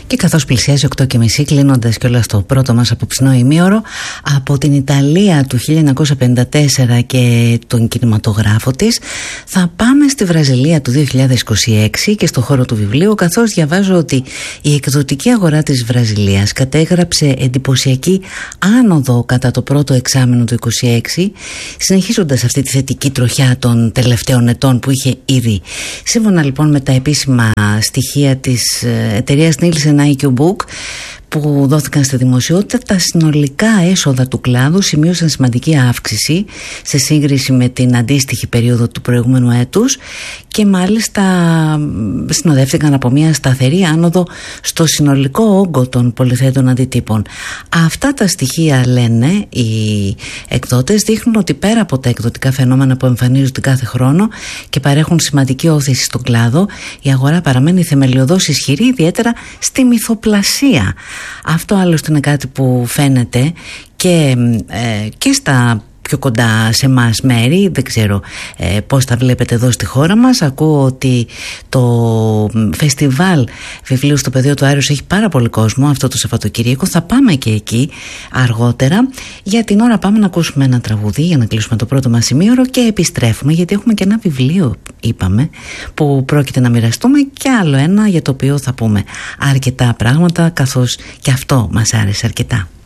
Και καθώς πλησιάζει 8:30, κλείνοντας κιόλας το πρώτο μας απόψινό ημίωρο, από την Ιταλία του 1954 και τον κινηματογράφο της, θα πάμε στη Βραζιλία του 2026 και στο χώρο του βιβλίου, καθώς διαβάζω ότι η εκδοτική αγορά της Βραζιλίας κατέγραψε εντυπωσιακή άνοδο κατά το πρώτο εξάμηνο του 2026, συνεχίζοντας αυτή τη θετική τροχιά των τελευταίων ετών που είχε ήδη. Σύμφωνα λοιπόν με τα επίσημα στοιχεία της εταιρείας Nielsen IQ Book που δόθηκαν στη δημοσιότητα, τα συνολικά έσοδα του κλάδου σημείωσαν σημαντική αύξηση σε σύγκριση με την αντίστοιχη περίοδο του προηγούμενου έτους και μάλιστα συνοδεύτηκαν από μια σταθερή άνοδο στο συνολικό όγκο των πολυθέτων αντιτύπων. Αυτά τα στοιχεία, λένε οι εκδότες, δείχνουν ότι πέρα από τα εκδοτικά φαινόμενα που εμφανίζονται κάθε χρόνο και παρέχουν σημαντική όθηση στον κλάδο, η αγορά παραμένει θεμελιωδώς ισχυρή, ιδιαίτερα στη μυθοπλασία. Αυτό άλλωστε είναι κάτι που φαίνεται και στα πιο κοντά σε εμάς μέρη. Δεν ξέρω πώς τα βλέπετε εδώ στη χώρα μας. Ακούω ότι το φεστιβάλ βιβλίου στο πεδίο του Άρεως έχει πάρα πολύ κόσμο αυτό το Σαββατοκύριακο. Θα πάμε και εκεί αργότερα. Για την ώρα πάμε να ακούσουμε ένα τραγούδι για να κλείσουμε το πρώτο μας ημίωρο και επιστρέφουμε, γιατί έχουμε και ένα βιβλίο, είπαμε, που πρόκειται να μοιραστούμε, και άλλο ένα για το οποίο θα πούμε αρκετά πράγματα, καθώς και αυτό μας άρεσε αρκετά.